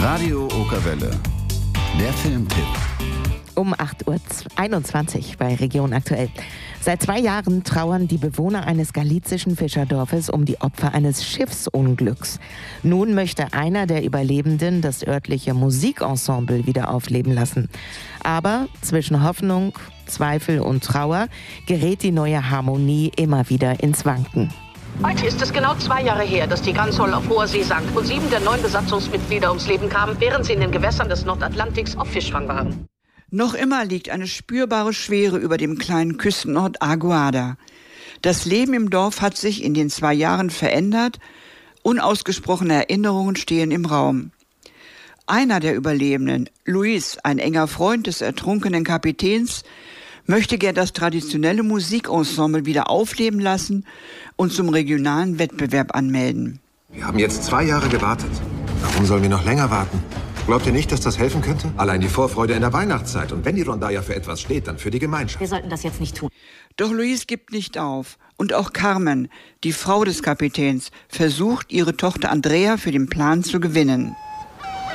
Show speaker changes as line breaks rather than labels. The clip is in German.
Radio Okerwelle. Der Filmtipp.
Um 8:21 Uhr bei Region Aktuell. Seit 2 Jahren trauern die Bewohner eines galizischen Fischerdorfes um die Opfer eines Schiffsunglücks. Nun möchte einer der Überlebenden das örtliche Musikensemble wieder aufleben lassen. Aber zwischen Hoffnung, Zweifel und Trauer gerät die neue Harmonie immer wieder ins Wanken.
Heute ist es genau 2 Jahre her, dass die Ganzol auf hoher See sank und 7 der 9 Besatzungsmitglieder ums Leben kamen, während sie in den Gewässern des Nordatlantiks auf Fischfang waren.
Noch immer liegt eine spürbare Schwere über dem kleinen Küstenort Aguada. Das Leben im Dorf hat sich in den 2 Jahren verändert. Unausgesprochene Erinnerungen stehen im Raum. Einer der Überlebenden, Luis, ein enger Freund des ertrunkenen Kapitäns, möchte gern das traditionelle Musikensemble wieder aufleben lassen und zum regionalen Wettbewerb anmelden.
Wir haben jetzt 2 Jahre gewartet. Warum sollen wir noch länger warten? Glaubt ihr nicht, dass das helfen könnte? Allein die Vorfreude in der Weihnachtszeit. Und wenn die Rondalla für etwas steht, dann für die Gemeinschaft.
Wir sollten das jetzt nicht tun.
Doch Luis gibt nicht auf. Und auch Carmen, die Frau des Kapitäns, versucht, ihre Tochter Andrea für den Plan zu gewinnen.